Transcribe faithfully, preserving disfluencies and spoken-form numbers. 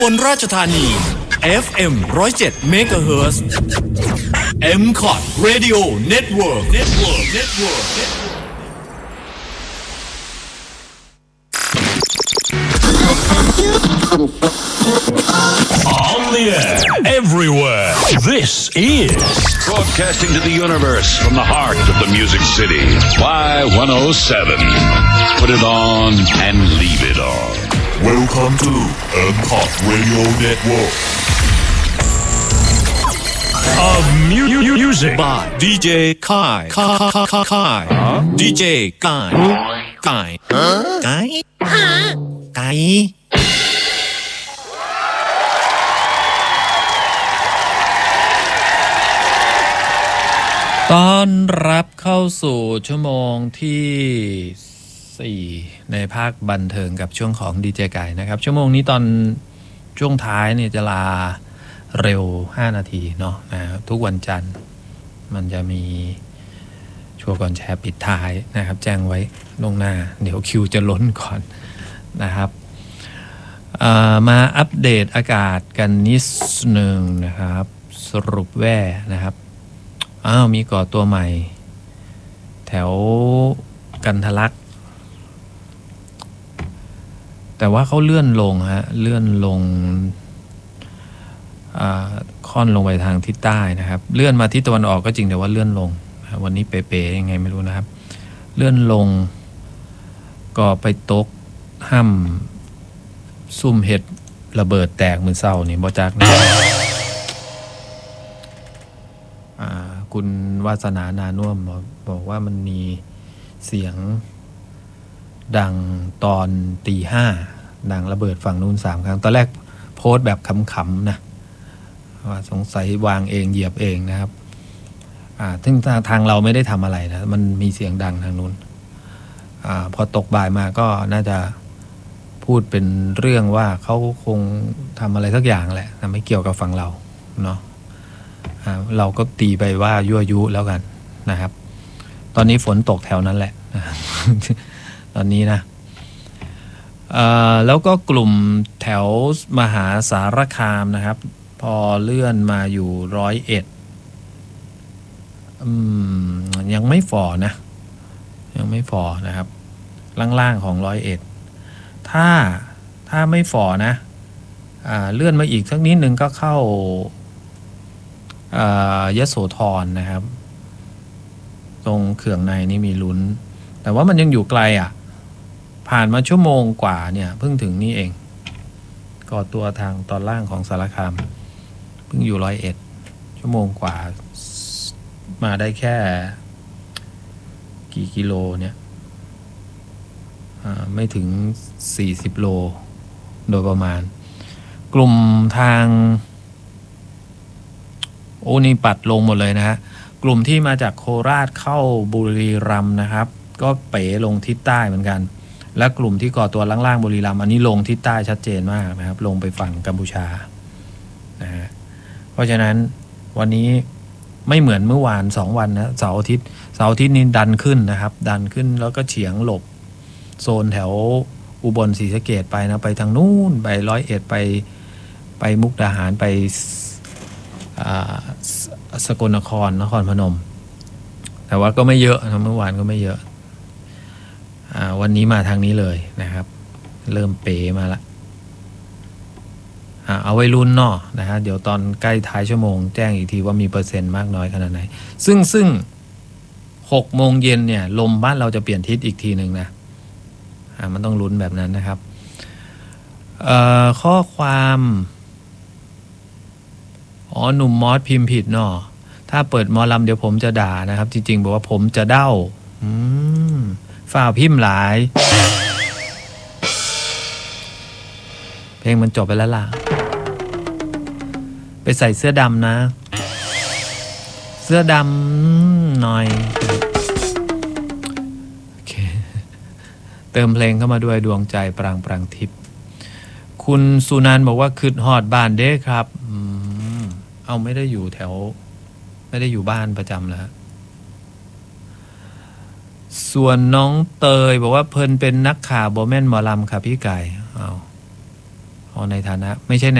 บนราชธานี เอฟ เอ็ม หนึ่งศูนย์เจ็ด เมกะเฮิรตซ์ เอ็ม คอท Radio Network Network Network On the air, everywhere. This is broadcasting to the universe from the heart of the Music City. Y one oh seven. Put it on and leave it on. Welcome to เอ็ม คอท Radio Network of music by ดี เจ Kai Kai Kai Kai ดี เจ Kai Kai Kai Kaiต้อนรับเข้าสู่ชั่วโมงที่สี่ในภาคบันเทิงกับช่วงของดีเจไก่นะครับชั่วโมงนี้ตอนช่วงท้ายเนี่ยจะลาเร็วห้านาทีเนาะนะทุกวันจันทร์มันจะมีชัวร์ก่อนแชร์ปิดท้ายนะครับแจ้งไว้ล่วงหน้าเดี๋ยวคิวจะล้นก่อนนะครับมาอัปเดตอากาศกันนิดหนึ่งนะครับสรุปแว่นะครับอ้าวมีก่อตัวใหม่แถวกันทะลักแต่ว่าเขาเลื่อนลงฮะเลื่อนลงค่อนลงไปทางทิศใต้นะครับเลื่อนมาทิศตะวันออกก็จริงแต่ว่าเลื่อนลงวันนี้เป๊ะๆยังไงไม่รู้นะครับเลื่อนลงก็ไปตกห้ำซุ่มเห็ดระเบิดแตกมือเศร้านี่บ่จักนะคุณวาสนานานุ่มบอกว่ามันมีเสียงดังตอนตีห้าดังระเบิดฝั่งนู้นสามครั้งตอนแรกโพสต์แบบขำๆนะว่าสงสัยวางเองเหยียบเองนะครับอ่าซึ่งทางเราไม่ได้ทำอะไรนะมันมีเสียงดังทางนู้นอ่าพอตกบ่ายมาก็น่าจะพูดเป็นเรื่องว่าเขาคงทำอะไรสักอย่างแหละแต่ไม่เกี่ยวกับฝั่งเราเนาะเราก็ตีไปว่ายั่วยุแล้วกันนะครับตอนนี้ฝนตกแถวนั้นแหละตอนนี้นะแล้วก็กลุ่มแถวมหาสารคามนะครับพอเลื่อนมาอยู่ร้อยเอ็ดยังไม่ฝ่อนะยังไม่ฝ่อนะครับล่างๆของร้อยเอ็ดถ้าถ้าไม่ฝ่อนะเลื่อนมาอีกสักนิดนึงก็เข้ายโสธรนะครับตรงเขื่องในนี่มีลุ้นแต่ว่ามันยังอยู่ไกลอ่ะผ่านมาชั่วโมงกว่าเนี่ยเพิ่งถึงนี่เองก่อตัวทางตอนล่างของสารคามเพิ่งอยู่ร้อยเอ็ดชั่วโมงกว่ามาได้แค่กี่กิโลเนี่ยไม่ถึงสี่สิบโลโดยประมาณกลุ่มทางโอ้นี่ปัดลงหมดเลยนะฮะกลุ่มที่มาจากโคราชเข้าบุรีรัมย์นะครับก็เป๋ลงทิศใต้เหมือนกันและกลุ่มที่ก่อตัวล่างๆบุรีรัมย์อันนี้ลงทิศใต้ชัดเจนมากนะครับลงไปฝั่งกัมพูชานะฮะเพราะฉะนั้นวันนี้ไม่เหมือนเมื่อวานสองวันนะเสาร์อาทิตย์เสาร์อาทิตย์นี้ดันขึ้นนะครับดันขึ้นแล้วก็เฉียงหลบโซนแถวอุบลศรีสะเกษไปนะไปทางนู้นไปร้อยเอ็ดไปไปมุกดาหารไปสกลนครนครพนมแต่ว่าก็ไม่เยอะนะเมื่อวานก็ไม่เยอะวันนี้มาทางนี้เลยนะครับเริ่มเป๋มาละเอาไว้ลุ้นเนาะนะฮะเดี๋ยวตอนใกล้ท้ายชั่วโมงแจ้งอีกทีว่ามีเปอร์เซ็นต์มากน้อยขนาดไหนซึ่งซึ่งหกโมงเย็นเนี่ยลมบ้านเราจะเปลี่ยนทิศอีกทีหนึ่งนะมันต้องลุ้นแบบนั้นนะครับข้อความอ๋อหนุ่มมอสพิมพ์ผิดเนาะถ้าเปิดมอลำเดี๋ยวผมจะด่านะครับจริงๆบอกว่าผมจะเด้าอืมฝ่าพิมพ์หลายเพลงมันจบไปแล้วล่ะไปใส่เสื้อดำนะเสื้อดำหน่อยโอเคเติมเพลงเข้ามาด้วยดวงใจปรางปรางทิพย์คุณสุนันท์บอกว่าคืดฮอดบ้านเด้ครับเอาไม่ได้อยู่แถวไม่ได้อยู่บ้านประจำแล้วส่วนน้องเตยบอกว่าเพิ่นเป็นนักข่าวบ่แม่นหมอลำค่ะพี่ไก่เอาอ๋อในฐานะไม่ใช่ใน